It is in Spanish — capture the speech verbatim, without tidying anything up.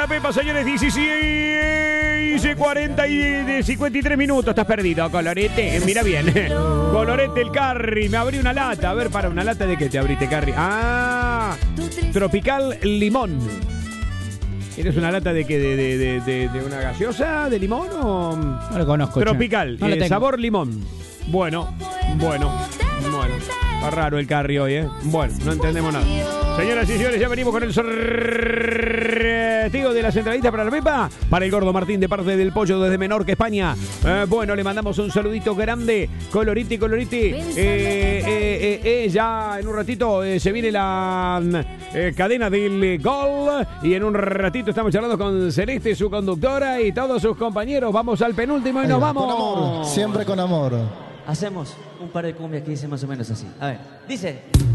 Pepa, señores, dieciséis cuarenta y cincuenta y tres minutos. Estás perdido, Colorete. Mira bien. Colorete el Carry. Me abrí una lata. A ver, para, ¿una lata de qué te abriste, Carry? Ah, Tropical Limón. ¿Eres una lata de qué? ¿De, de, de, de, de una gaseosa? ¿De limón o...? No lo conozco. Tropical. No eh, sabor limón. Bueno, bueno, bueno. Está raro el Carry hoy, ¿eh? Bueno, no entendemos nada. Señoras y señores, ya venimos con el sorteo de las entraditas para la Pepa. Para el Gordo Martín de parte del Pollo desde Menorca, España. Eh, bueno, le mandamos un saludito grande. Coloriti, coloriti. Eh, eh, eh, eh, ya en un ratito eh, se viene la eh, cadena del gol. Y en un ratito estamos charlando con Celeste, su conductora, y todos sus compañeros. Vamos al penúltimo y nos vamos. Con amor, siempre con amor. Hacemos un par de cumbias que dicen más o menos así. A ver, dice...